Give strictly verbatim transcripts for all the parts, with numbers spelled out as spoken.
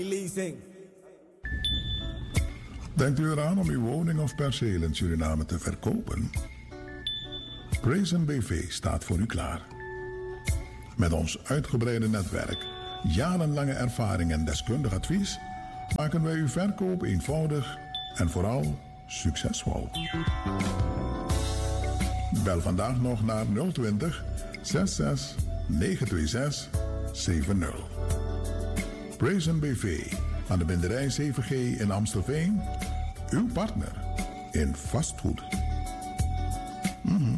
Leasing. Denkt u eraan om uw woning of perceel in Suriname te verkopen? Grayson B V staat voor u klaar. Met ons uitgebreide netwerk, jarenlange ervaring en deskundig advies maken wij uw verkoop eenvoudig en vooral succesvol. Bel vandaag nog naar nul twintig, zesenzestig, negenhonderdzesentwintig, zeventig. Grayson B V aan de Binderij zeven G in Amstelveen. Uw partner in vastgoed. Mm-hmm.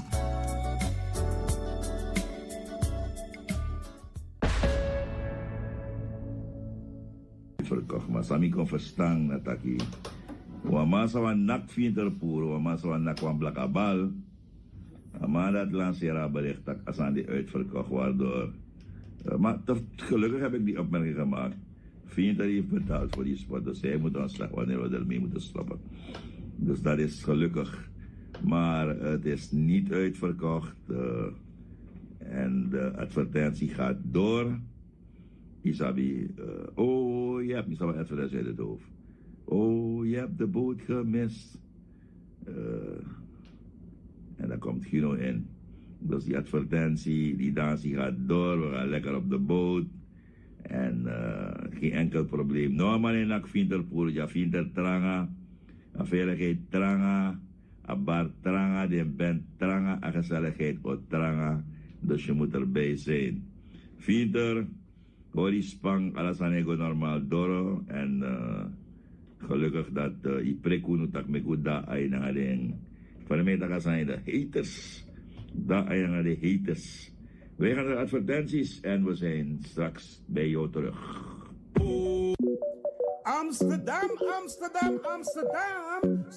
Verkocht, maar Sami kon verstaan dat ik wamasa wan nak vinter puro, wamasa wan nak wan blakabal. Maar dat lancera bericht dat als aan die uitverkocht waardoor. Uh, maar te, gelukkig heb ik die opmerking gemaakt. Vinter heeft betaald voor die sport, dus hij moet ons zeggen wanneer we ermee moeten stoppen. Dus dat is gelukkig. Maar uh, het is niet uitverkocht uh, en de advertentie gaat door. Isabi, uh, oh je hebt niet zo'n advertentie uit het hoofd. Oh je hebt de boot gemist. Uh, en dan komt Gino in. Dus die advertentie, die dansie gaat door, we gaan lekker op de boot. En uh, geen enkel probleem. No man in ak vinter puro, ja vinter tranga. A veiligheid tranga. A bar tranga, de band tranga. A gezelligheid o tranga. Dus je moet erbij zijn. Vinter, hoor spang, alles aan ego normaal doro. En uh, gelukkig dat uh, i prekunu tak me goed da ay na ading. Para mij dat zijn de haters. Da ay na de haters. Wij gaan naar de advertenties en we zijn straks bij jou terug. Amsterdam, Amsterdam, Amsterdam.